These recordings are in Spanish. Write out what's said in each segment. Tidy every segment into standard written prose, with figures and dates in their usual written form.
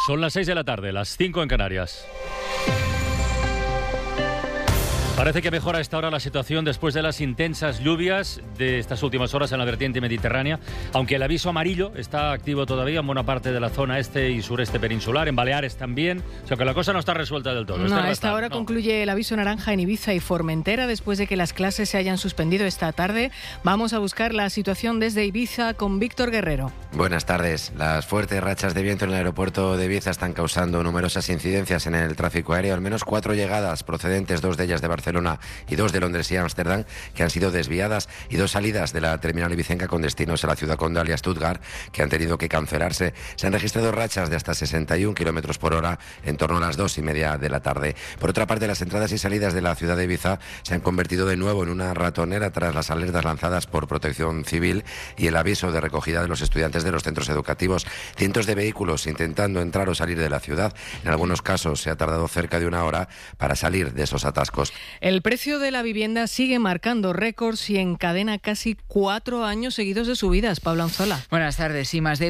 Son las 6 de la tarde, las 5 en Canarias. Parece que mejora a esta hora la situación después de las intensas lluvias de estas últimas horas en la vertiente mediterránea, aunque el aviso amarillo está activo todavía en buena parte de la zona este y sureste peninsular, en Baleares también, o sea que la cosa no está resuelta del todo. No, a esta hora concluye el aviso naranja en Ibiza y Formentera después de que las clases se hayan suspendido esta tarde. Vamos a buscar la situación desde Ibiza con Víctor Guerrero. Buenas tardes. Las fuertes rachas de viento en el aeropuerto de Ibiza están causando numerosas incidencias en el tráfico aéreo, al menos 4 llegadas procedentes, 2 de ellas de Barcelona y 2 de Londres y Ámsterdam, que han sido desviadas, y 2 salidas de la terminal ibicenca con destinos a la ciudad condal y a Stuttgart, que han tenido que cancelarse. Se han registrado rachas de hasta 61 kilómetros por hora en torno a las 2:30 de la tarde. Por otra parte, las entradas y salidas de la ciudad de Ibiza se han convertido de nuevo en una ratonera tras las alertas lanzadas por Protección Civil y el aviso de recogida de los estudiantes de los centros educativos. Cientos de vehículos intentando entrar o salir de la ciudad. En algunos casos se ha tardado cerca de 1 hora para salir de esos atascos. El precio de la vivienda sigue marcando récords y encadena casi 4 años seguidos de subidas. Pablo Anzola. Buenas tardes. Sí, más de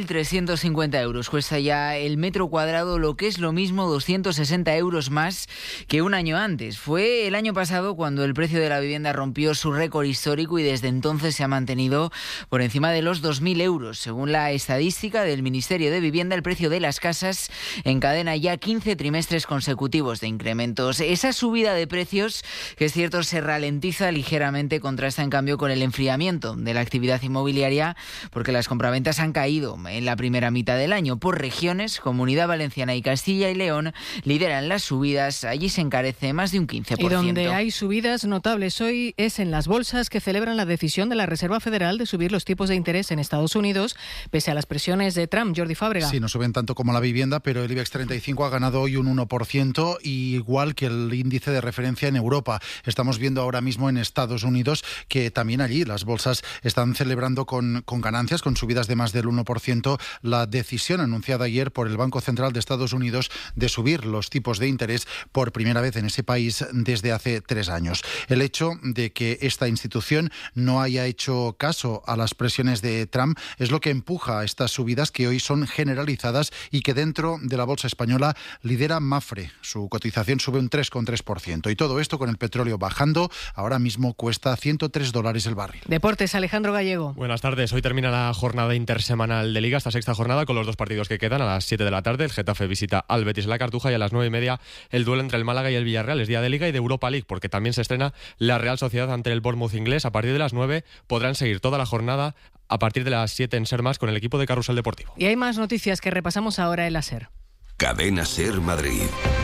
2.350 euros cuesta ya el metro cuadrado, lo que es lo mismo, 260 euros más que un año antes. Fue el año pasado cuando el precio de la vivienda rompió su récord histórico y desde entonces se ha mantenido por encima de los 2.000 euros. Según la estadística del Ministerio de Vivienda, el precio de las casas encadena ya 15 trimestres consecutivos de incrementos. Esa subida de precios, que es cierto se ralentiza ligeramente, contrasta en cambio con el enfriamiento de la actividad inmobiliaria, porque las compraventas han caído en la primera mitad del año. Por regiones, Comunidad Valenciana y Castilla y León lideran las subidas. Allí se encarece más de un 15%. Y donde hay subidas notables hoy es en las bolsas, que celebran la decisión de la Reserva Federal de subir los tipos de interés en Estados Unidos, pese a las presiones de Trump. Jordi Fábrega. Sí, no suben tanto como la vivienda, pero el IBEX 35 ha ganado hoy un 1%, igual que el índice de referencia en Europa. Estamos viendo ahora mismo en Estados Unidos que también allí las bolsas están celebrando con ganancias, con subidas de más del 1%, la decisión anunciada ayer por el Banco Central de Estados Unidos de subir los tipos de interés por primera vez en ese país desde hace 3 años. El hecho de que esta institución no haya hecho caso a las presiones de Trump es lo que empuja a estas subidas, que hoy son generalizadas y que dentro de la bolsa española lidera Mapfre. Su cotización sube un 3,3%. Y todo esto con el petróleo bajando. Ahora mismo cuesta $103 el barril. Deportes, Alejandro Gallego. Buenas tardes. Hoy termina la jornada intersemanal de Liga, esta sexta jornada, con los 2 partidos que quedan. A las 7 de la tarde el Getafe visita al Betis en la Cartuja, y a las 9:30 el duelo entre el Málaga y el Villarreal. Es día de Liga y de Europa League, porque también se estrena la Real Sociedad ante el Bournemouth inglés. A partir de las 9 podrán seguir toda la jornada a partir de las 7 en Ser Más con el equipo de Carrusel Deportivo. Y hay más noticias que repasamos ahora en la SER. Cadena Ser Madrid.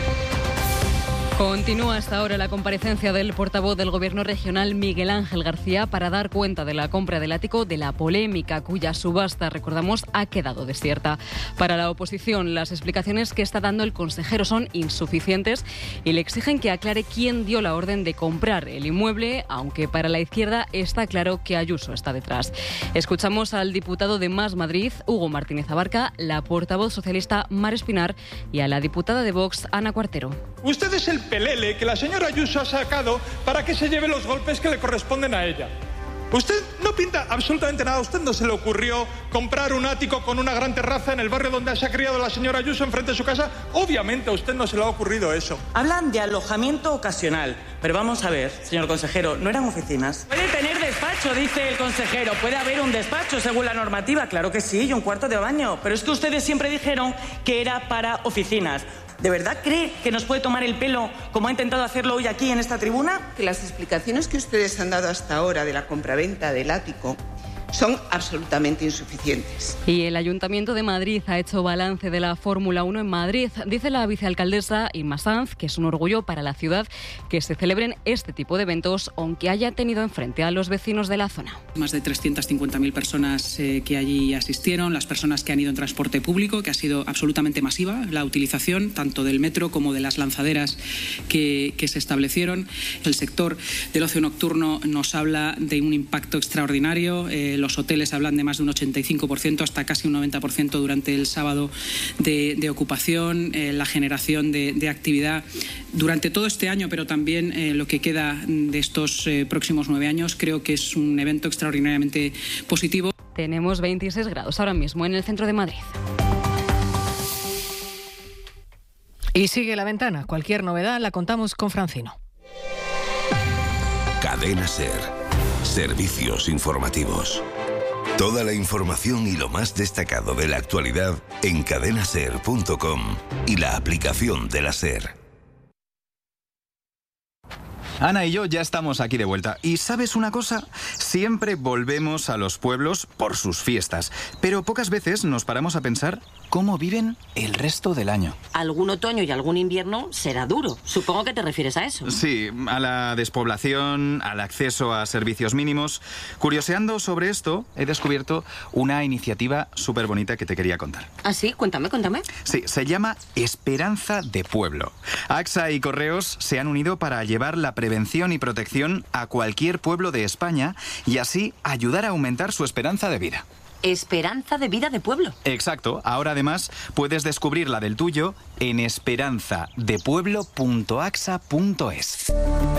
Continúa hasta ahora la comparecencia del portavoz del Gobierno regional, Miguel Ángel García, para dar cuenta de la compra del ático, de la polémica cuya subasta, recordamos, ha quedado desierta. Para la oposición, las explicaciones que está dando el consejero son insuficientes y le exigen que aclare quién dio la orden de comprar el inmueble, aunque para la izquierda está claro que Ayuso está detrás. Escuchamos al diputado de Más Madrid, Hugo Martínez Abarca, la portavoz socialista Mar Espinar y a la diputada de Vox, Ana Cuartero. Usted es el pelele que la señora Ayuso ha sacado para que se lleve los golpes que le corresponden a ella. Usted no pinta absolutamente nada. A usted no se le ocurrió comprar un ático con una gran terraza en el barrio donde se ha criado la señora Ayuso, enfrente de su casa. Obviamente a usted no se le ha ocurrido eso. Hablan de alojamiento ocasional, pero vamos a ver, señor consejero, ¿no eran oficinas? Puede tener despacho, dice el consejero. Puede haber un despacho según la normativa, claro que sí, y un cuarto de baño. Pero es que ustedes siempre dijeron que era para oficinas. ¿De verdad cree que nos puede tomar el pelo como ha intentado hacerlo hoy aquí en esta tribuna? Que las explicaciones que ustedes han dado hasta ahora de la compraventa del ático son absolutamente insuficientes. Y el Ayuntamiento de Madrid ha hecho balance de la Fórmula 1 en Madrid. Dice la vicealcaldesa Inma Sanz que es un orgullo para la ciudad que se celebren este tipo de eventos, aunque haya tenido enfrente a los vecinos de la zona. Más de 350.000 personas que allí asistieron, las personas que han ido en transporte público, que ha sido absolutamente masiva la utilización tanto del metro como de las lanzaderas que se establecieron. El sector del ocio nocturno nos habla de un impacto extraordinario. Los hoteles hablan de más de un 85%, hasta casi un 90% durante el sábado de ocupación, la generación de actividad durante todo este año, pero también lo que queda de estos próximos 9 años. Creo que es un evento extraordinariamente positivo. Tenemos 26 grados ahora mismo en el centro de Madrid. Y sigue La Ventana. Cualquier novedad la contamos con Francino. Cadena SER. Servicios informativos. Toda la información y lo más destacado de la actualidad en cadenaser.com y la aplicación de la SER. Ana y yo ya estamos aquí de vuelta. ¿Y sabes una cosa? Siempre volvemos a los pueblos por sus fiestas, pero pocas veces nos paramos a pensar cómo viven el resto del año. Algún otoño y algún invierno será duro. Supongo que te refieres a eso. Sí, a la despoblación, al acceso a servicios mínimos. Curioseando sobre esto, he descubierto una iniciativa súper bonita que te quería contar. ¿Ah, sí? Cuéntame. Sí, se llama Esperanza de Pueblo. AXA y Correos se han unido para llevar la prevención y protección a cualquier pueblo de España y así ayudar a aumentar su esperanza de vida. Esperanza de vida de pueblo. Exacto. Ahora además puedes descubrir la del tuyo en esperanzadepueblo.axa.es.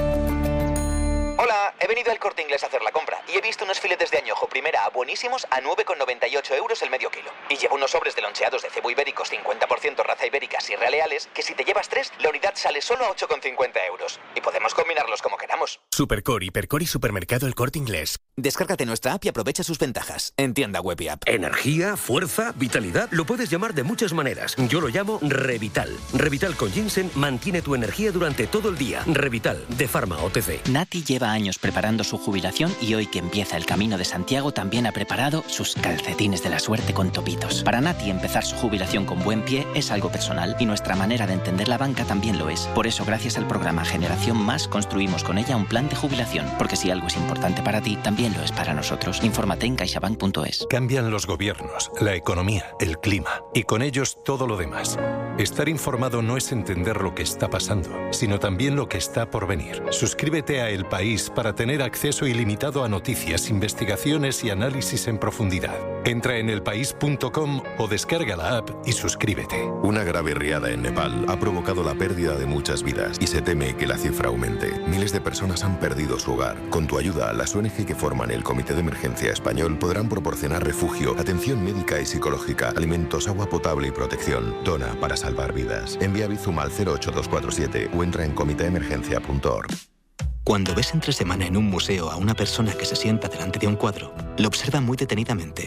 Hola, he venido al Corte Inglés a hacer la compra y he visto unos filetes de añojo primera A buenísimos a 9,98 euros el medio kilo. Y llevo unos sobres de loncheados de cebo ibéricos 50% raza ibérica Sierra Leales que si te llevas 3, la unidad sale solo a 8,50 euros. Y podemos combinarlos como queramos. Supercore, Hipercore y Supermercado El Corte Inglés. Descárgate nuestra app y aprovecha sus ventajas. En tienda web y app. Energía, fuerza, vitalidad, lo puedes llamar de muchas maneras. Yo lo llamo Revital. Revital con ginseng mantiene tu energía durante todo el día. Revital, de Pharma OTC. Nati lleva años preparando su jubilación y hoy que empieza el Camino de Santiago también ha preparado sus calcetines de la suerte con topitos. Para Nati empezar su jubilación con buen pie es algo personal y nuestra manera de entender la banca también lo es. Por eso gracias al programa Generación Más construimos con ella un plan de jubilación, porque si algo es importante para ti, también lo es para nosotros. Infórmate en caixabank.es. Cambian los gobiernos, la economía, el clima y con ellos todo lo demás. Estar informado no es entender lo que está pasando, sino también lo que está por venir. Suscríbete a El País para tener acceso ilimitado a noticias, investigaciones y análisis en profundidad. Entra en elpaís.com o descarga la app y suscríbete. Una grave riada en Nepal ha provocado la pérdida de muchas vidas y se teme que la cifra aumente. Miles de personas han perdido su hogar. Con tu ayuda, las ONG que forman el Comité de Emergencia Español podrán proporcionar refugio, atención médica y psicológica, alimentos, agua potable y protección. Dona para salvar vidas. Envía Bizum al 08247 o entra en comiteemergencia.org. Cuando ves entre semana en un museo a una persona que se sienta delante de un cuadro, lo observa muy detenidamente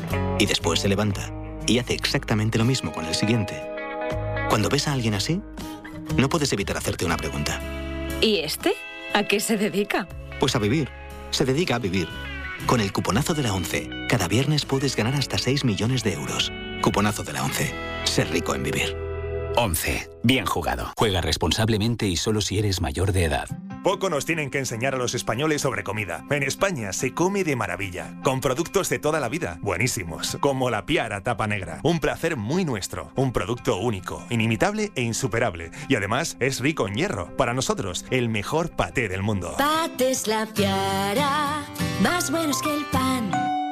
y después se levanta y hace exactamente lo mismo con el siguiente. Cuando ves a alguien así, no puedes evitar hacerte una pregunta. ¿Y este? ¿A qué se dedica? Pues a vivir. Se dedica a vivir. Con el cuponazo de la ONCE, cada viernes puedes ganar hasta 6 millones de euros. Cuponazo de la ONCE. Ser rico en vivir. ONCE. Bien jugado. Juega responsablemente y solo si eres mayor de edad. Poco nos tienen que enseñar a los españoles sobre comida. En España se come de maravilla, con productos de toda la vida, buenísimos, como la Piara tapa negra. Un placer muy nuestro, un producto único, inimitable e insuperable. Y además es rico en hierro. Para nosotros, el mejor paté del mundo. Patés La Piara, más buenos que el pan.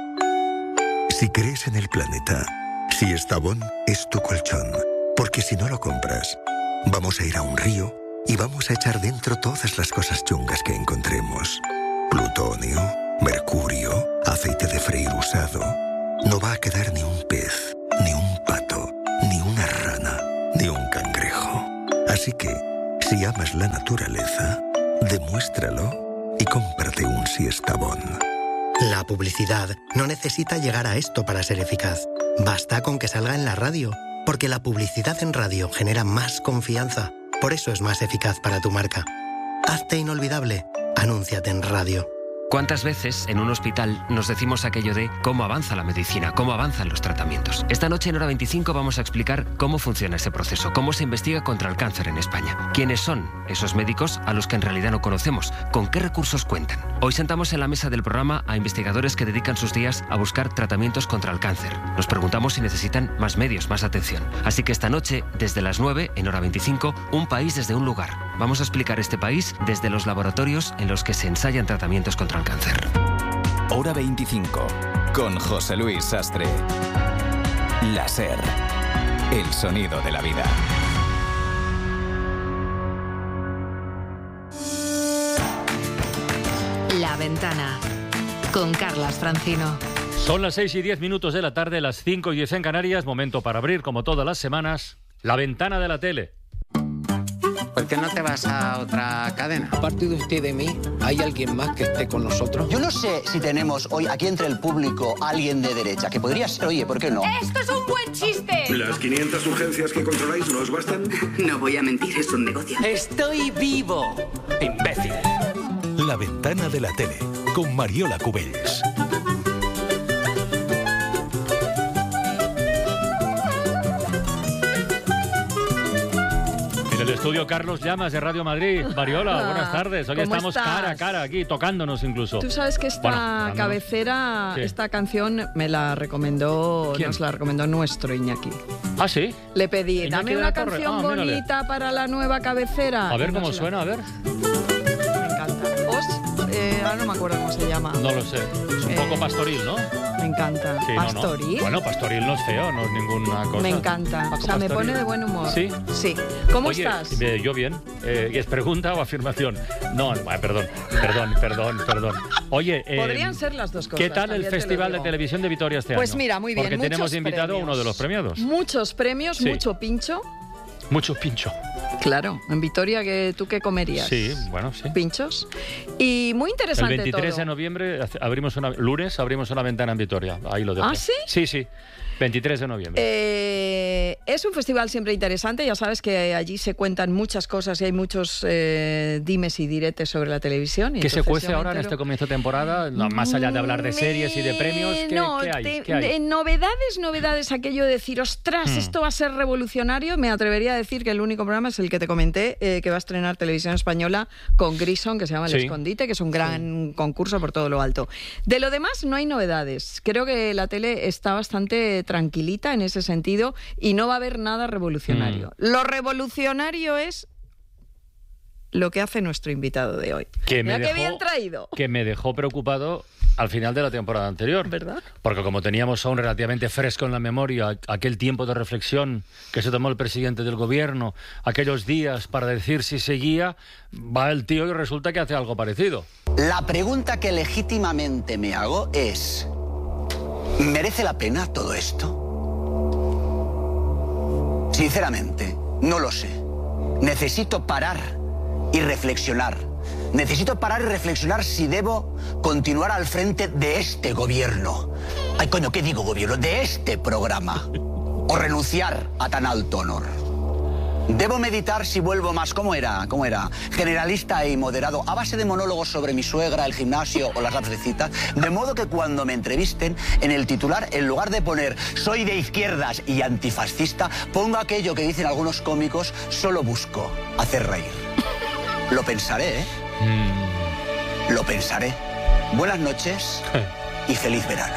Si crees en el planeta, Siestabón es tu colchón. Porque si no lo compras, vamos a ir a un río y vamos a echar dentro todas las cosas chungas que encontremos. Plutonio, mercurio, aceite de freír usado. No va a quedar ni un pez, ni un pato, ni una rana, ni un cangrejo. Así que, si amas la naturaleza, demuéstralo y cómprate un Siestabón. La publicidad no necesita llegar a esto para ser eficaz. Basta con que salga en la radio, porque la publicidad en radio genera más confianza. Por eso es más eficaz para tu marca. Hazte inolvidable. Anúnciate en radio. ¿Cuántas veces en un hospital nos decimos aquello de cómo avanza la medicina, cómo avanzan los tratamientos? Esta noche en Hora 25 vamos a explicar cómo funciona ese proceso, cómo se investiga contra el cáncer en España. ¿Quiénes son esos médicos a los que en realidad no conocemos? ¿Con qué recursos cuentan? Hoy sentamos en la mesa del programa a investigadores que dedican sus días a buscar tratamientos contra el cáncer. Nos preguntamos si necesitan más medios, más atención. Así que esta noche, desde las 9, en Hora 25, un país desde un lugar. Vamos a explicar este país desde los laboratorios en los que se ensayan tratamientos contra el cáncer. Hora 25, con José Luis Sastre. La SER, el sonido de la vida. La Ventana, con Carlas Francino. Son las 6:10 de la tarde, las 5:10 en Canarias. Momento para abrir, como todas las semanas, la ventana de la tele. ¿Por qué no te vas a otra cadena? Aparte de usted y de mí, ¿hay alguien más que esté con nosotros? Yo no sé si tenemos hoy aquí entre el público alguien de derecha, que podría ser, oye, ¿por qué no? ¡Esto es un buen chiste! ¿Las 500 urgencias que controláis no os bastan? No voy a mentir, es un negocio. ¡Estoy vivo! ¡Imbécil! La ventana de la tele, con Mariola Cubells. En el estudio Carlos Llamas de Radio Madrid. Mariola, buenas tardes. Hoy estamos cara a cara aquí, tocándonos incluso. Tú sabes que esta cabecera, sí, esta canción me la recomendó, nos la recomendó nuestro Iñaki. ¿Ah, sí? Le pedí, Iñaki, dame una canción bonita para la nueva cabecera. A ver cómo suena, a ver. Me encanta. Ahora no me acuerdo cómo se llama. No lo sé. Es un poco pastoril, ¿no? Me encanta. Sí, ¿Pastoril? No. Bueno, pastoril no es feo, no es ninguna cosa. Me encanta. Paco, o sea, pastoril. me pone de buen humor. ¿Sí? Sí. ¿Cómo Oye, estás? Yo bien. ¿Es pregunta o afirmación? No, perdón. Oye, podrían ser las dos cosas. ¿Qué tal el Festival de Televisión de Vitoria este año? Pues mira, muy bien. Porque tenemos invitado a uno de los premiados. Muchos premios, sí, mucho pincho. Mucho pincho. Claro, en Vitoria, ¿tú qué comerías? Sí, bueno, sí. Pinchos. Y muy interesante todo. El 23 de noviembre, lunes, abrimos una ventana en Vitoria. Ahí lo dejo. ¿Ah, sí? Sí. 23 de noviembre. Es un festival siempre interesante. Ya sabes que allí se cuentan muchas cosas y hay muchos dimes y diretes sobre la televisión. ¿Qué se cuece ahora en este comienzo de temporada? Más allá de hablar de series y de premios, ¿qué hay? Novedades, aquello de decir, ostras, esto va a ser revolucionario. Me atrevería a decir que el único programa es el que te comenté, que va a estrenar Televisión Española con Grison, que se llama El Escondite, que es un gran concurso por todo lo alto. De lo demás, no hay novedades. Creo que la tele está bastante tranquilita en ese sentido y no va a haber nada revolucionario. Lo revolucionario es lo que hace nuestro invitado de hoy. Mira qué bien traído. Que me dejó preocupado al final de la temporada anterior. ¿Verdad? Porque como teníamos aún relativamente fresco en la memoria aquel tiempo de reflexión que se tomó el presidente del gobierno, aquellos días para decir si seguía, va el tío y resulta que hace algo parecido. La pregunta que legítimamente me hago es: ¿merece la pena todo esto? Sinceramente, no lo sé. Necesito parar y reflexionar. Necesito parar y reflexionar si debo continuar al frente de este gobierno. Ay, coño, ¿qué digo gobierno? De este programa. O renunciar a tan alto honor. Debo meditar si vuelvo más, ¿cómo era? Generalista y moderado, a base de monólogos sobre mi suegra, el gimnasio o las apps de citas, de modo que cuando me entrevisten, en el titular, en lugar de poner soy de izquierdas y antifascista, pongo aquello que dicen algunos cómicos, solo busco hacer reír. Lo pensaré, ¿eh? Lo pensaré. Buenas noches y feliz verano.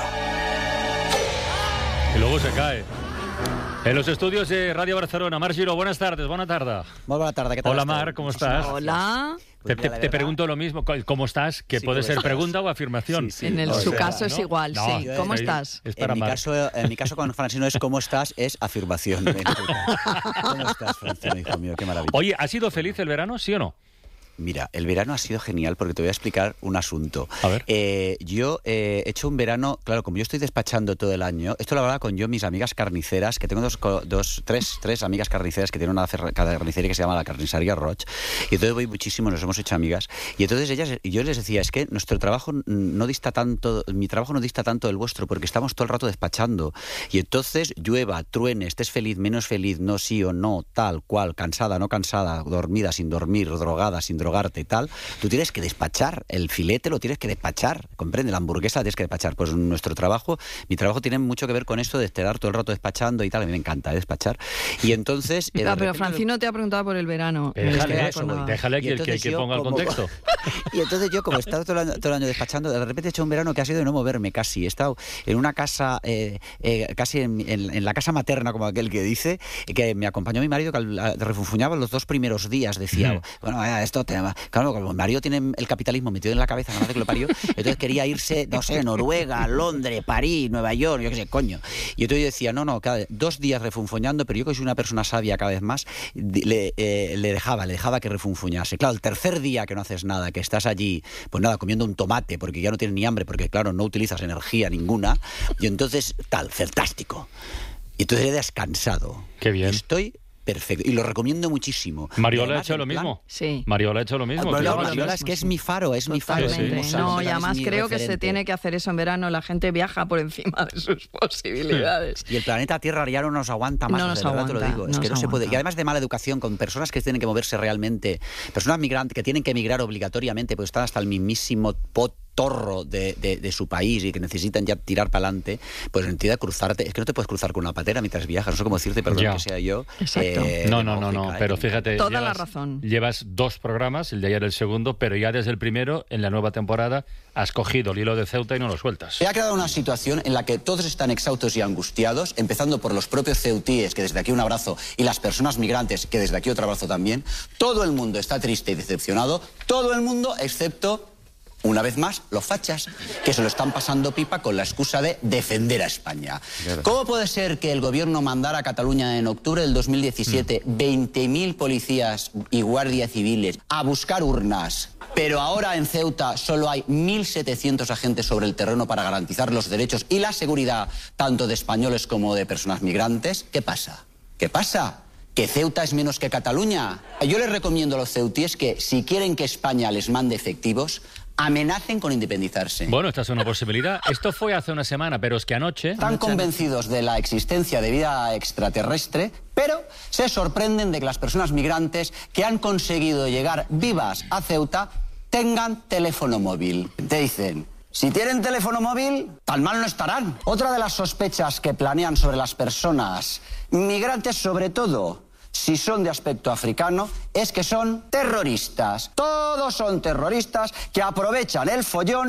Y luego se cae. En los estudios de Radio Barcelona, Marc Giró, buenas tardes, bona tarda. Molt bona tarda, ¿qué tal? Hola, Marc, ¿cómo estás? Hola. Te pregunto lo mismo, ¿cómo estás? Que sí, puede ser pregunta o afirmación. Sí. En su caso es igual, no, sí. ¿Cómo estás? Es para en mi caso con Francino es ¿cómo estás? Es afirmación. ¿Cómo estás, Francino, hijo mío? Qué maravilla. Oye, ¿ha sido feliz el verano, sí o no? Mira, el verano ha sido genial porque te voy a explicar un asunto. A ver. Yo he hecho un verano, claro, como yo estoy despachando todo el año, esto lo hablaba con mis amigas carniceras, que tengo tres amigas carniceras que tienen una carnicería que se llama la Carnicería Roig, y entonces voy muchísimo, nos hemos hecho amigas, y entonces yo les decía, es que nuestro trabajo no dista tanto, mi trabajo no dista tanto del vuestro, porque estamos todo el rato despachando, y entonces llueva, truene, estés feliz, menos feliz, no sí o no, tal cual, cansada, no cansada, dormida, sin dormir, drogada, sin drogarte y tal, tú tienes que despachar, el filete lo tienes que despachar, comprende, la hamburguesa la tienes que despachar. Pues nuestro trabajo, mi trabajo tiene mucho que ver con esto de estar todo el rato despachando y tal, a mí me encanta despachar. Y entonces... pero Francino te ha preguntado por el verano. Déjale que ponga el contexto. Y entonces yo, como he estado todo el año despachando, de repente he hecho un verano que ha sido de no moverme casi. He estado en una casa, casi en la casa materna, como aquel que dice, que me acompañó mi marido, que refunfuñaba los 2 primeros días, decía, bueno, esto te... Claro, como mi marido tiene el capitalismo metido en la cabeza, nada más que lo parió, entonces quería irse, no sé, Noruega, Londres, París, Nueva York, yo qué sé, coño. Y entonces yo decía, no, cada 2 días refunfuñando, pero yo que soy una persona sabia cada vez más, le dejaba que refunfuñase. Claro, el tercer día que no haces nada, que estás allí, pues nada, comiendo un tomate, porque ya no tienes ni hambre, porque claro, no utilizas energía ninguna, y entonces, fantástico. Y entonces he descansado. Qué bien. Estoy perfecto. Y lo recomiendo muchísimo. Mariola ha hecho lo mismo. Sí. Mariola ha hecho lo mismo. Mariola es que es mi faro, es mi faro. No, y además creo que se tiene que hacer eso en verano. La gente viaja por encima de sus posibilidades. Y el planeta Tierra ya no nos aguanta más. No nos aguanta, te lo digo. Es que no se puede. Y además de mala educación, con personas que tienen que moverse realmente, personas migrantes que tienen que emigrar obligatoriamente, pues están hasta el mismísimo torro de su país y que necesitan ya tirar para adelante, pues entiende cruzarte. Es que no te puedes cruzar con una patera mientras viajas, no sé cómo decirte, perdón que sea yo. Exacto. No, pero fíjate, toda la razón. Llevas 2 programas, el de ayer el segundo, pero ya desde el primero, en la nueva temporada, has cogido el hilo de Ceuta y no lo sueltas. Se ha creado una situación en la que todos están exhaustos y angustiados, empezando por los propios ceutíes, que desde aquí un abrazo, y las personas migrantes, que desde aquí otro abrazo también. Todo el mundo está triste y decepcionado, todo el mundo excepto, una vez más, los fachas, que se lo están pasando pipa con la excusa de defender a España. Claro. ¿Cómo puede ser que el gobierno mandara a Cataluña en octubre del 2017 20.000 policías y guardias civiles a buscar urnas, pero ahora en Ceuta solo hay 1.700 agentes sobre el terreno para garantizar los derechos y la seguridad tanto de españoles como de personas migrantes? ¿Qué pasa? ¿Qué pasa? ¿Que Ceuta es menos que Cataluña? Yo les recomiendo a los ceutíes que, si quieren que España les mande efectivos, amenacen con independizarse. Bueno, esta es una posibilidad. Esto fue hace una semana, pero es que anoche... Están convencidos de la existencia de vida extraterrestre, pero se sorprenden de que las personas migrantes que han conseguido llegar vivas a Ceuta tengan teléfono móvil. Te dicen, si tienen teléfono móvil, tan mal no estarán. Otra de las sospechas que planean sobre las personas migrantes, sobre todo si son de aspecto africano, es que son terroristas. Todos son terroristas que aprovechan el follón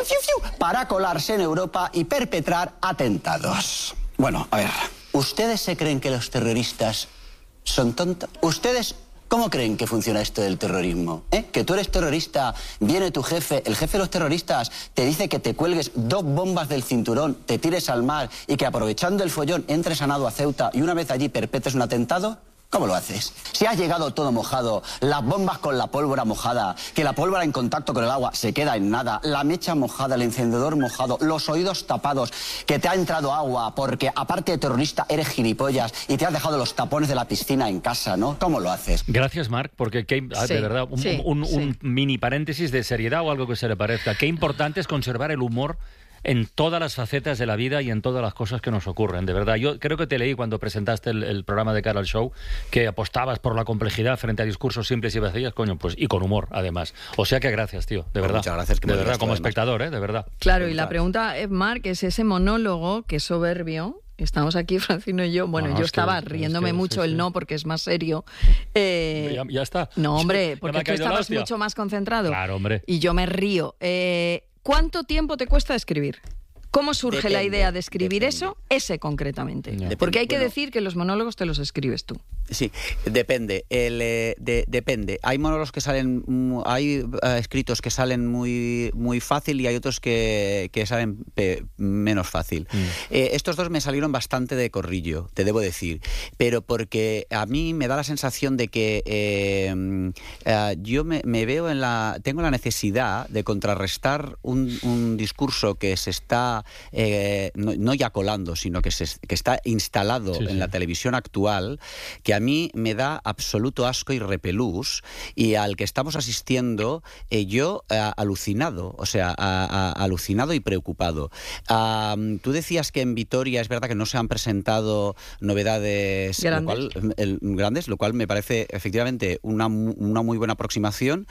para colarse en Europa y perpetrar atentados. Bueno, a ver, ¿ustedes se creen que los terroristas son tontos? ¿Ustedes cómo creen que funciona esto del terrorismo? Que tú eres terrorista, viene tu jefe, el jefe de los terroristas, te dice que te cuelgues 2 bombas del cinturón, te tires al mar y que aprovechando el follón entres a nado a Ceuta y una vez allí perpetres un atentado. ¿Cómo lo haces? Si has llegado todo mojado, las bombas con la pólvora mojada, que la pólvora en contacto con el agua se queda en nada, la mecha mojada, el encendedor mojado, los oídos tapados, que te ha entrado agua porque aparte de terrorista eres gilipollas y te has dejado los tapones de la piscina en casa, ¿no? ¿Cómo lo haces? Gracias, Marc, porque de verdad, un mini paréntesis de seriedad o algo que se le parezca. Qué importante es conservar el humor en todas las facetas de la vida y en todas las cosas que nos ocurren, de verdad. Yo creo que te leí cuando presentaste el programa de Cara al Show que apostabas por la complejidad frente a discursos simples y vacíos, coño, pues y con humor, además. O sea que gracias, tío, de verdad. Muchas gracias. De verdad, como espectador, de verdad. Claro, y la pregunta, Marc, es ese monólogo que es soberbio. Estamos aquí, Francino y yo. Bueno, yo estaba riéndome mucho, el no, porque es más serio. Ya está. No, hombre, porque tú estabas mucho más concentrado. Claro, hombre. Y yo me río. ¿Cuánto tiempo te cuesta escribir? ¿Cómo surge la idea de escribir eso? Ese concretamente. Porque hay que decir que los monólogos te los escribes tú. Sí, depende. Depende. Hay monólogos que salen, hay escritos que salen muy fácil y hay otros que salen menos fácil. Estos 2 me salieron bastante de corrillo, te debo decir, pero porque a mí me da la sensación de que yo me veo tengo la necesidad de contrarrestar un discurso que se está no ya colando, sino que está instalado en la televisión actual, que a mí me da absoluto asco y repelús, y al que estamos asistiendo yo alucinado, o sea, alucinado y preocupado. Tú decías que en Vitoria es verdad que no se han presentado novedades grandes, lo cual me parece efectivamente una muy buena aproximación,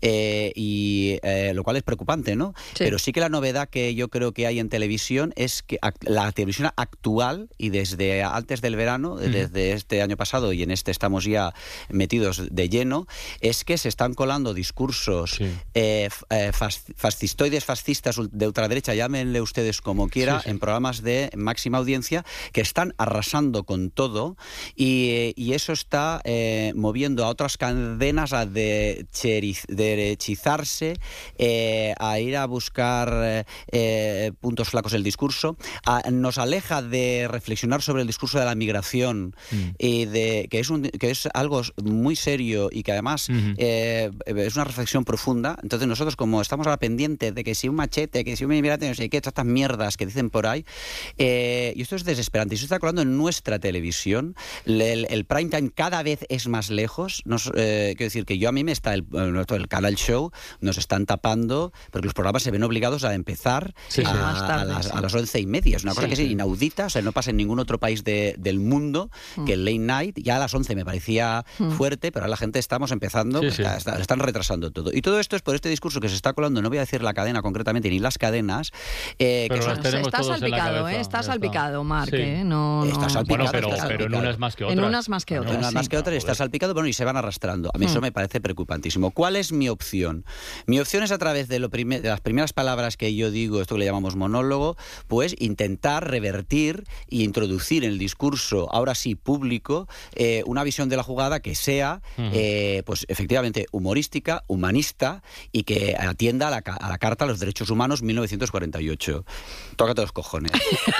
y lo cual es preocupante, ¿no? Sí. Pero sí que la novedad que yo creo que hay en televisión es que la televisión actual, y desde antes del verano, desde este año pasado y en este estamos ya metidos de lleno, es que se están colando discursos fascistoides, fascistas, de ultraderecha, llámenle ustedes como quiera, en programas de máxima audiencia, que están arrasando con todo, y eso está moviendo a otras cadenas a derechizarse, a ir a buscar puntos flacos el discurso, nos aleja de reflexionar sobre el discurso de la migración, y que es algo muy serio y que además es una reflexión profunda. Entonces nosotros, como estamos ahora pendientes de que si un machete, que si un inmigrante, no sé qué, todas estas mierdas que dicen por ahí, y esto es desesperante. Y eso está colando en nuestra televisión. El prime time cada vez es más lejos. Quiero decir que a mí me está el Canal Show, nos están tapando, porque los programas se ven obligados a empezar a las 11:30. Es una cosa que es inaudita, o sea, no pasa en ningún otro país del mundo que el late night, ya a las 11 me parecía fuerte, pero ahora la gente estamos empezando, están retrasando todo. Y todo esto es por este discurso que se está colando, no voy a decir la cadena concretamente, ni las cadenas. Está salpicado, está salpicado, Marc. Está salpicado. Bueno, pero en unas más que otras. En unas más que otras. En unas más que otras está salpicado, y se van arrastrando. A mí eso me parece preocupantísimo. ¿Cuál es mi opción? Mi opción es, a través de las primeras palabras que yo digo, esto que le llamamos monólogo, pues intentar revertir y introducir en el discurso, ahora sí público, una visión de la jugada que sea, pues efectivamente humorística, humanista, y que atienda a la Carta de los Derechos Humanos 1948. Tócate los cojones.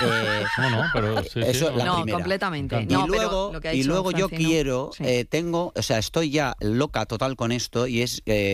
Pero eso es la primera. Completamente. Y luego yo quiero, estoy ya loca total con esto, y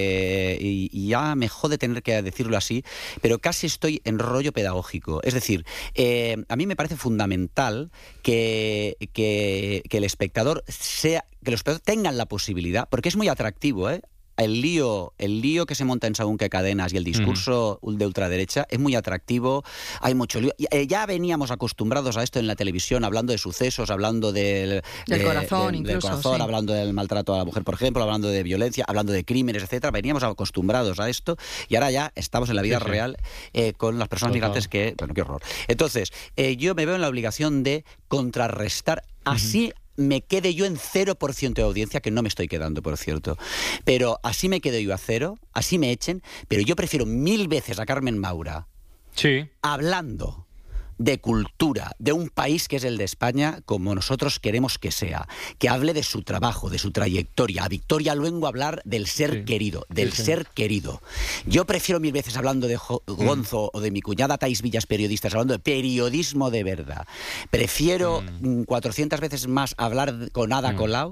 ya me jode tener que decirlo así, pero casi estoy en rollo pedagógico. Es decir, a mí me parece fundamental que el espectador que los espectadores tengan la posibilidad, porque es muy atractivo, el lío que se monta en según qué cadenas y el discurso de ultraderecha es muy atractivo, hay mucho lío. Ya veníamos acostumbrados a esto en la televisión, hablando de sucesos, hablando del corazón, hablando del maltrato a la mujer, por ejemplo, hablando de violencia, hablando de crímenes, etcétera. Veníamos acostumbrados a esto, y ahora ya estamos en la vida real con las personas migrantes que... Bueno, qué horror. Entonces, yo me veo en la obligación de contrarrestar así... me quede yo en 0% de audiencia, que no me estoy quedando, por cierto. Pero así me quedo yo a 0, así me echen, pero yo prefiero 1000 veces a Carmen Maura hablando de cultura, de un país que es el de España, como nosotros queremos que sea, que hable de su trabajo, de su trayectoria. A Victoria Luengo hablar del ser querido, ser querido. Yo prefiero 1000 veces, hablando de Gonzo o de mi cuñada Thais Villas, periodistas, hablando de periodismo de verdad. Prefiero 400 veces más hablar con Ada Colau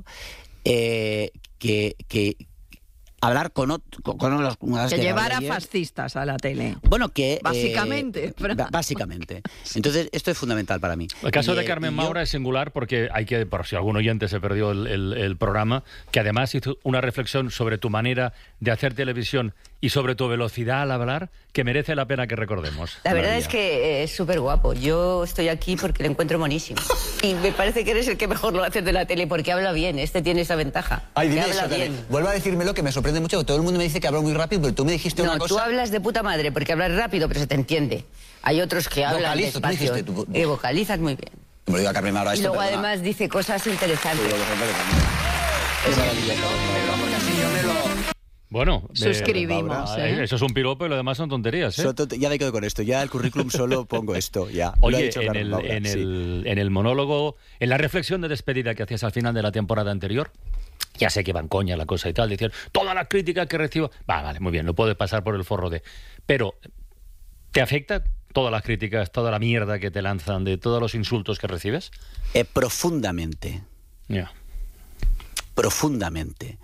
que hablar con los... Que llevar a fascistas a la tele. Bueno, que... Básicamente. Básicamente. Entonces, esto es fundamental para mí. El caso de Carmen Maura es singular, porque hay que, por si algún oyente se perdió el programa, que además hizo una reflexión sobre tu manera de hacer televisión y sobre tu velocidad al hablar, que merece la pena que recordemos. La verdad es que es súper guapo. Yo estoy aquí porque lo encuentro monísimo. Y me parece que eres el que mejor lo hace de la tele, porque habla bien. Tiene esa ventaja. Ay, dime eso, bien. Vuelve a decírmelo, que me sorprende mucho. Todo el mundo me dice que hablo muy rápido, pero tú me dijiste una cosa... No, tú hablas de puta madre, porque hablas rápido, pero se te entiende. Hay otros que hablan despacio. Vocalizas muy bien. Me lo digo a Carmen Maura esto, y luego perdona. Además dice cosas interesantes. Bueno, suscribimos. Eso es un piropo y lo demás son tonterías. Ya me quedo con esto. Ya el currículum solo pongo esto. Ya. Oye, en el monólogo, en la reflexión de despedida que hacías al final de la temporada anterior, ya sé que van coña la cosa y tal, decían, todas las críticas que recibo... Vale, muy bien, lo puedes pasar por el forro de... Pero, ¿te afecta todas las críticas, toda la mierda que te lanzan, de todos los insultos que recibes? Profundamente. Profundamente.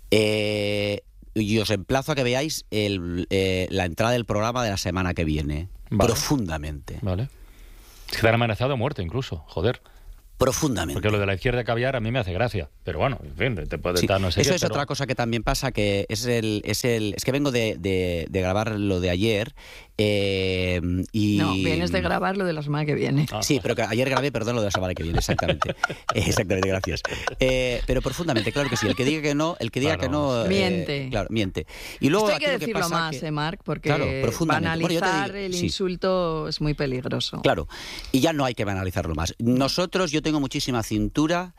Y os emplazo a que veáis la entrada del programa de la semana que viene. Profundamente. Vale. Es que te han amenazado a muerte incluso, joder. Profundamente. Porque lo de la izquierda caviar a mí me hace gracia. Pero bueno, en fin, te puede estar no sé eso qué, es otra cosa que también pasa, que es que vengo de grabar lo de ayer. No, vienes de grabar lo de la semana que viene. Sí, pero que ayer grabé, perdón, lo de la semana que viene, exactamente. Exactamente, gracias. Pero profundamente, claro que sí. El que diga que no, miente. Claro, miente. Y luego esto hay que decirlo más, Marc, porque banalizar el insulto es muy peligroso. Claro, y ya no hay que banalizarlo más. Yo tengo muchísima cintura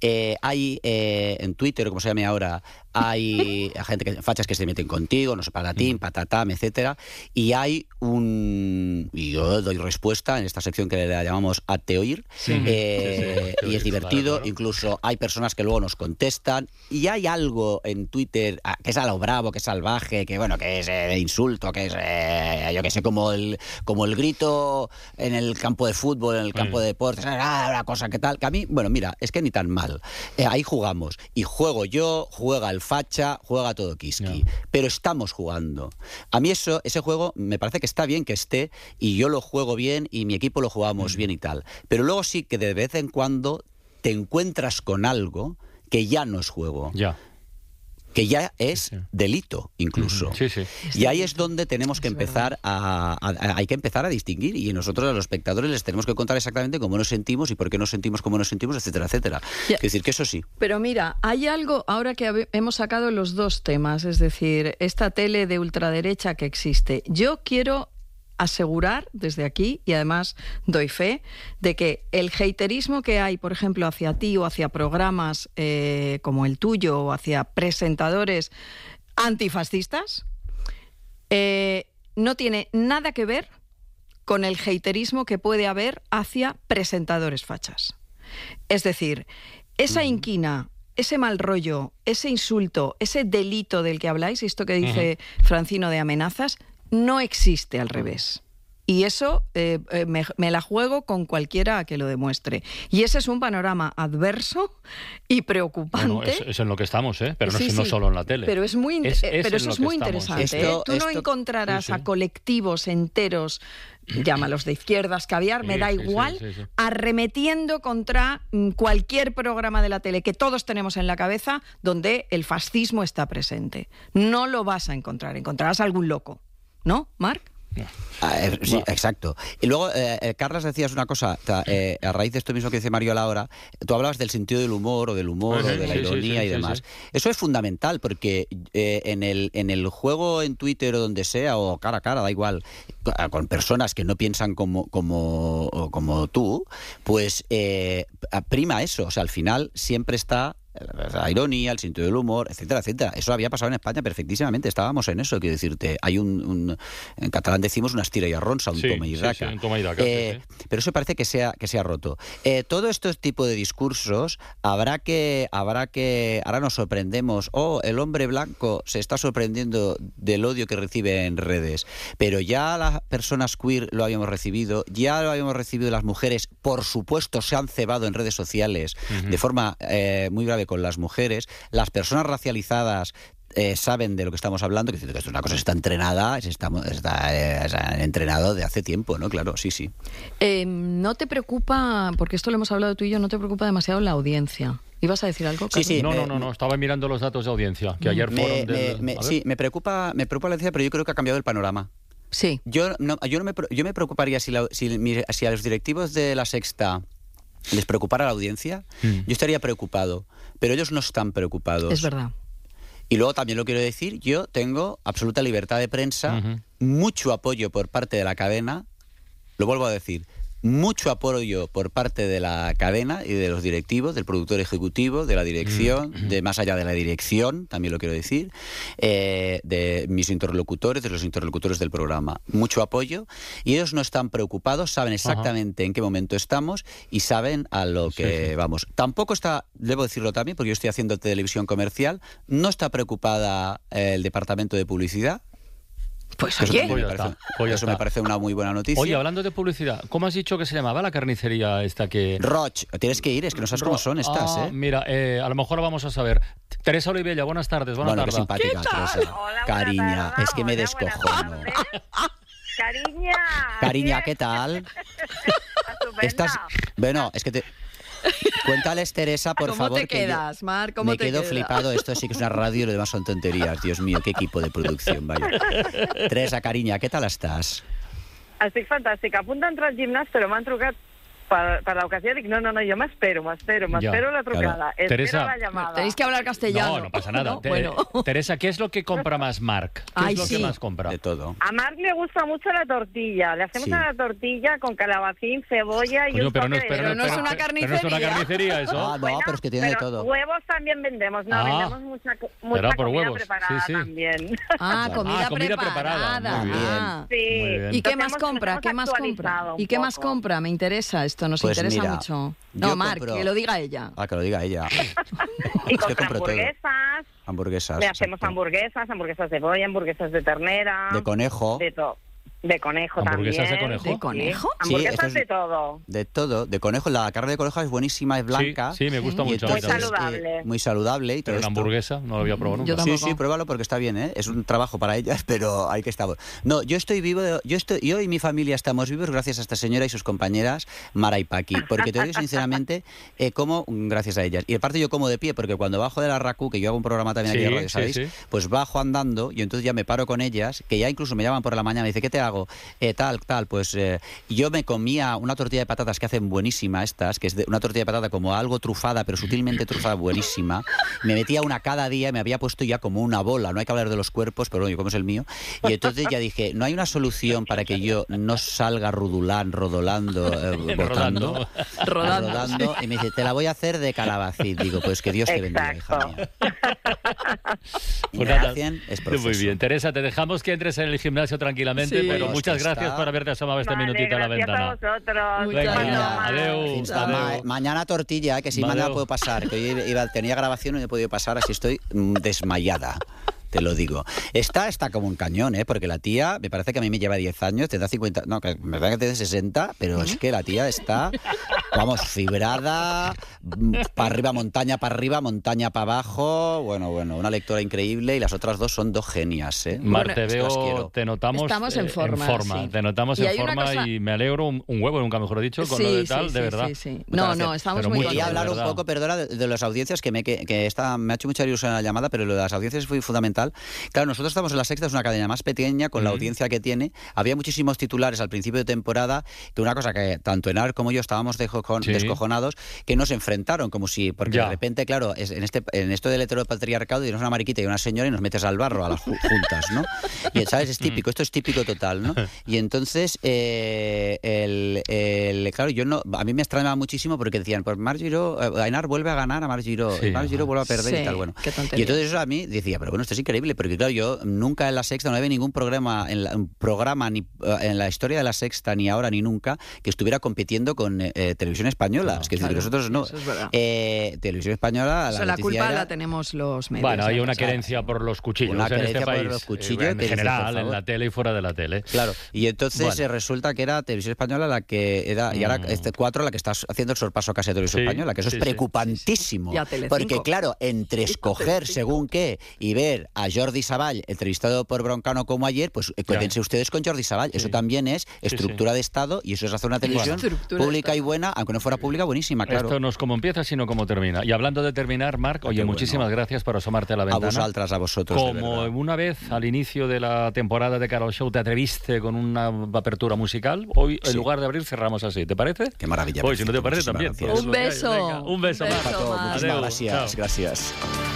Hay en Twitter, como se llame ahora, hay gente fachas que se meten contigo, no sé, patatín, patatam, etcétera, y hay y yo doy respuesta en esta sección que le llamamos Ateoír, y es divertido, incluso hay personas que luego nos contestan, y hay algo en Twitter que es a lo bravo, que es salvaje, que bueno, que es insulto, que es, yo que sé, como el grito en el campo de fútbol, en el campo de deportes, una cosa que tal, que a mí, bueno, mira, es que ni tan mal. Ahí jugamos, y juego yo, juega el facha, juega todo Kiski, pero estamos jugando. A mí ese juego me parece que está bien que esté, y yo lo juego bien, y mi equipo lo jugamos bien y tal, pero luego sí que de vez en cuando te encuentras con algo que ya no es juego. Que ya es delito, incluso. Y ahí es donde tenemos que empezar hay que empezar a distinguir, y nosotros a los espectadores les tenemos que contar exactamente cómo nos sentimos y por qué nos sentimos como nos sentimos, etcétera, etcétera. Es decir, que eso sí. Pero mira, hay algo, ahora que hemos sacado los dos temas, es decir, esta tele de ultraderecha que existe, yo quiero asegurar desde aquí, y además doy fe, de que el haterismo que hay, por ejemplo, hacia ti o hacia programas como el tuyo o hacia presentadores antifascistas, no tiene nada que ver con el haterismo que puede haber hacia presentadores fachas. Es decir, esa inquina, ese mal rollo, ese insulto, ese delito del que habláis, esto que dice Francino de amenazas, no existe al revés. Y eso me la juego con cualquiera que lo demuestre. Y ese es un panorama adverso y preocupante. Bueno, es en lo que estamos, pero no solo en la tele. Pero eso es muy interesante. Tú no encontrarás a colectivos enteros, llámalos de izquierdas, caviar, me da igual, arremetiendo contra cualquier programa de la tele que todos tenemos en la cabeza donde el fascismo está presente. No lo vas a encontrar. Encontrarás a algún loco. ¿No, Marc? Sí, exacto. Y luego, Carlas, decías una cosa, a raíz de esto mismo que dice Mario a la hora, tú hablabas del sentido del humor o de la ironía y demás. Eso es fundamental, porque en el juego en Twitter o donde sea, o cara a cara, da igual, con personas que no piensan como tú, pues prima eso. O sea, al final siempre está la ironía, el sentido del humor, etcétera, etcétera. Eso había pasado en España perfectísimamente. Estábamos en eso, quiero decirte. Hay en catalán decimos una estira y arronsa, un toma y daca. Un toma y daca, pero eso parece que se ha roto. Todo este tipo de discursos habrá que ahora nos sorprendemos. El hombre blanco se está sorprendiendo del odio que recibe en redes. Pero ya las personas queer lo habíamos recibido, ya lo habíamos recibido las mujeres, por supuesto se han cebado en redes sociales de forma muy grave con las mujeres. Las personas racializadas saben de lo que estamos hablando, que es una cosa que está entrenada, está entrenado de hace tiempo, ¿no? Claro, sí. ¿No te preocupa, porque esto lo hemos hablado tú y yo, no te preocupa demasiado la audiencia? ¿Ibas a decir algo, Carlos? Sí. No, estaba mirando los datos de audiencia, que ayer fueron... Sí, me preocupa la audiencia, pero yo creo que ha cambiado el panorama. Sí. Yo me preocuparía si a los directivos de La Sexta les preocupara la audiencia, yo estaría preocupado, pero ellos no están preocupados. Es verdad. Y luego también lo quiero decir, yo tengo absoluta libertad de prensa, mucho apoyo por parte de la cadena, lo vuelvo a decir, mucho apoyo por parte de la cadena y de los directivos, del productor ejecutivo, de la dirección, de más allá de la dirección, también lo quiero decir, de mis interlocutores, de los interlocutores del programa. Mucho apoyo, y ellos no están preocupados, saben exactamente en qué momento estamos y saben a lo que vamos. Tampoco está, debo decirlo también, porque yo estoy haciendo televisión comercial, no está preocupada el departamento de publicidad. Pues eso me parece una muy buena noticia. Oye, hablando de publicidad, ¿cómo has dicho que se llamaba la carnicería esta que...? Roch, tienes que ir, es que no sabes cómo son estas, Mira, a lo mejor lo vamos a saber. Teresa Olivella, buenas tardes, buenas tardes. Qué simpática, Teresa. Hola, cariña, es que me descojono. Cariña, ¿qué tal? Bueno, es que te... Cuéntales, Teresa, por favor. ¿Cómo te quedas, Marc? Me quedo flipado. Esto sí que es una radio y lo demás son tonterías. Dios mío, qué equipo de producción, vaya. Teresa, cariña, què tal estàs? Estic fantàstica. A punt d'entrar al gimnàs, però m'han trucat per l'ocasió dic, no, jo m'espero la trucada, espero Teresa, la llamada. Tenéis que hablar castellano. No pasa nada. ¿No? Bueno. Teresa, ¿qué es lo que compra más Marc? ¿Qué es lo que más compra? De todo. A Marc le gusta mucho la tortilla. Le hacemos una tortilla con calabacín, cebolla y un pero no, toque de... pero no es una carnicería. Pero no es una carnicería eso. Ah, no, pero es que tiene de todo. Huevos también vendemos. No, vendemos mucha por comida huevos. preparada también. Comida preparada. Muy bien. Sí. Muy bien. ¿Y qué más compra? ¿Y qué más compra? Me interesa esto, nos Pues interesa mira, mucho. yo No, Marc, compro- que lo diga ella. Ah, que lo diga ella. Y con compro todo. hamburguesas. Hamburguesas. Le hacemos hamburguesas de pollo, hamburguesas de ternera. De conejo. De todo. De conejo ¿Hamburguesas también. de conejo? ¿De conejo? Sí, Hamburguesas esto es- de todo. De todo, de conejo. La carne de conejo es buenísima, es blanca. Sí, me gusta y mucho. Muy entonces, saludable. muy saludable y todo Pero una esto. hamburguesa no lo había probado nunca. Yo Sí, tampoco. sí, pruébalo porque está bien, ¿eh? Es un trabajo para ellas, pero hay que estar. No, yo estoy vivo, yo y mi familia estamos vivos gracias a esta señora y sus compañeras, Mara y Paqui, porque te digo sinceramente, como gracias a ellas. Y aparte yo como de pie, porque cuando bajo de la RACU, que yo hago un programa también aquí de radio, ¿sabéis? sí. Pues bajo andando y entonces ya me paro con ellas, que ya incluso me llaman por la mañana y dice, ¿qué te hago? Tal, pues yo me comía una tortilla de patatas que hacen buenísima estas, que es una tortilla de patata como algo trufada, pero sutilmente trufada, buenísima. Me metía una cada día y me había puesto ya como una bola. No hay que hablar de los cuerpos, pero bueno, como es el mío. Y entonces ya dije, no hay una solución para que yo no salga rodolando, botando, rodando. Y me dice, te la voy a hacer de calabacín. Digo, pues que Dios te bendiga, hija mía. Y Pues me nada, hacen, es muy proceso. bien. Teresa, te dejamos que entres en el gimnasio tranquilamente, Sí. pero muchas Está- gracias por haberte asomado este Vale, minutito a la gracias ventana. a vosotros. Venga, Venga, adeu, adeu. Mañana tortilla, que si Adeu. mañana puedo pasar, que hoy tenía grabación y no he podido pasar, así estoy desmayada. Te lo digo. Está como un cañón, porque la tía, me parece que a mí me lleva 10 años, te da 50, no, que me parece que tiene 60, pero es que la tía está, vamos, fibrada, para arriba, montaña para abajo, bueno, una lectora increíble y las otras dos son dos genias, ¿eh? Mar, te Es que las veo, quiero. te notamos Estamos en forma, sí. te notamos Y en hay una forma cosa- y me alegro un huevo, nunca mejor dicho, con Sí, lo de sí, tal, de sí, verdad. sí. No, estamos Pero muy mucho, Quería de hablar un verdad. poco, perdona, de las audiencias que me ha hecho mucha ilusión la llamada, pero lo de las audiencias fue fundamental. Claro, nosotros estamos en La Sexta, es una cadena más pequeña, con la audiencia que tiene. Había muchísimos titulares al principio de temporada, que una cosa que tanto Enar como yo estábamos descojonados, que nos enfrentaron, como si, porque de repente, claro, en esto del heteropatriarcado, tienes una mariquita y una señora y nos metes al barro a las juntas, ¿no? Y, ¿sabes? Es típico, esto es típico total, ¿no? Y entonces, claro, a mí me extrañaba muchísimo porque decían, pues Marc Giró, Enar vuelve a ganar a Marc Giró, Sí, Marc Giró vuelve a perder sí, y tal, bueno. qué tontería. Y entonces eso a mí decía, pero bueno, esto es increíble, porque claro, yo nunca en La Sexta no había ningún programa ni en la historia de La Sexta, ni ahora ni nunca, que estuviera compitiendo con Televisión Española. Es que decir, nosotros no. eso es verdad. Televisión Española, Eso, la culpa la tenemos los medios. Bueno, hay ¿eh? una O sea, querencia por los cuchillos una en este querencia por país. los cuchillos, en que dices, general, por en favor. la tele y fuera de la tele. Claro, y entonces Bueno. resulta que era Televisión Española la que era, y ahora 4 la que está haciendo el sorpaso casi a Televisión Sí, Española, que eso sí, es sí. preocupantísimo. Y a Telecinco. Porque claro, entre escoger según qué y ver a Jordi Savall entrevistado por Broncano como ayer, pues quédense ustedes con Jordi Savall. Eso también es estructura de Estado y eso es hacer una televisión pública y buena, aunque no fuera pública, buenísima, claro. Esto no es como empieza, sino como termina. Y hablando de terminar, Marc, oye, muchísimas gracias por asomarte a la ventana. A vosotros, de Como verdad. una vez al inicio de la temporada de Carol Show te atreviste con una apertura musical, hoy en lugar de abrir cerramos así, ¿te parece? Qué maravilla. Pues si no te parece Muchísimas también. gracias. Un beso. Venga, un beso, Marc. Muchísimas Adeu, gracias. chao. Gracias.